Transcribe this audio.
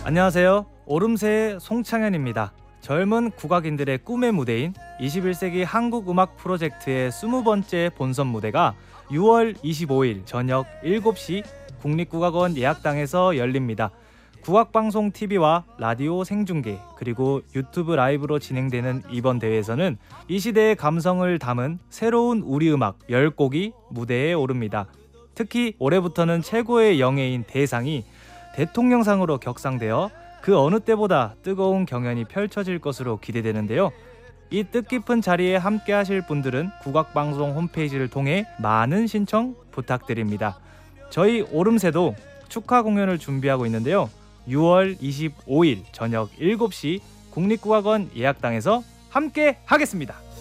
안녕하세요. 오름세의 송창현입니다. 젊은 국악인들의 꿈의 무대인 21세기 한국음악 프로젝트의 20번째 본선 무대가 6월 25일 저녁 7시 국립국악원 예약당에서 열립니다. 국악방송 TV와 라디오 생중계 그리고 유튜브 라이브로 진행되는 이번 대회에서는 이 시대의 감성을 담은 새로운 우리음악 10곡이 무대에 오릅니다. 특히 올해부터는 최고의 영예인 대상이 대통령상으로 격상되어 그 어느 때보다 뜨거운 경연이 펼쳐질 것으로 기대되는데요. 이 뜻깊은 자리에 함께 하실 분들은 국악방송 홈페이지를 통해 많은 신청 부탁드립니다. 저희 오름세도 축하 공연을 준비하고 있는데요. 6월 25일 저녁 7시 국립국악원 예약당에서 함께 하겠습니다.